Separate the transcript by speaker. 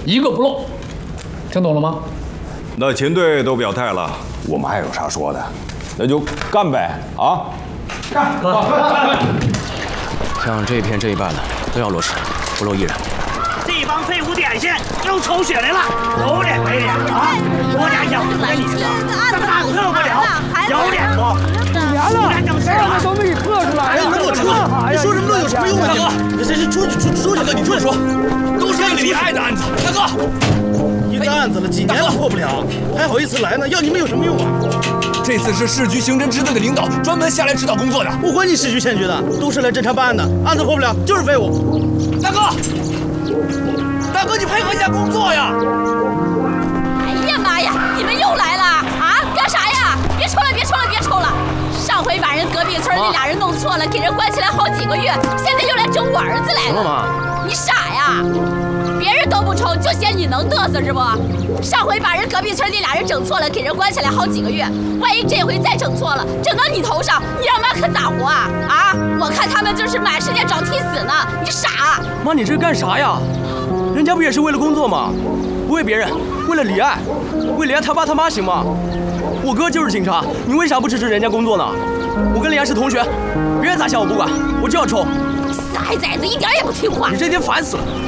Speaker 1: 一个不漏，听懂了吗？
Speaker 2: 那秦队都表态了，我们还有啥说的？那就干呗！啊，
Speaker 3: 干！像这一片这一半的都要落实，不漏一人。
Speaker 4: 这帮废物点心又抽血来了，有脸没脸啊！多点小子给你了，这么大测不了，有脸不？不干正事了，
Speaker 5: 都没给测出来。
Speaker 6: 哎，你们给我出去！你说什么都有什么用啊？大哥，这是出去！大哥，你出来说，都是个李爱的案子。大哥，一个案子了，几年了破不了，还好意思来呢？要你们有什么用啊？
Speaker 3: 这次是市局刑侦支队的领导专门下来指导工作的。
Speaker 6: 不管你市局县局的，都是来侦查办案的，案子破不了就是废物。大哥，你配合一下工作呀！
Speaker 7: 哎呀妈呀，你们又来了啊？干啥呀？别抽了！上回把人隔壁村那俩人弄错了，给人关起来好几个月，现在又来整我儿子来了。妈，你傻呀？别人都不抽，就嫌你能嘚瑟是不？上回把人隔壁村那俩人整错了，给人关起来好几个月，万一这回再整错了，整到你头上，你让妈可咋活啊？啊！我看他们就是满世界找替死呢。你傻？
Speaker 3: 妈，你这干啥呀？人家不也是为了工作吗？不为别人，为了李爱，为李爱他爸他妈行吗？我哥就是警察，你为啥不支持人家工作呢？我跟李爱是同学，别人咋想我不管，我就要抽。
Speaker 7: 傻孩崽子，一点也不听话。
Speaker 3: 你这天烦死了！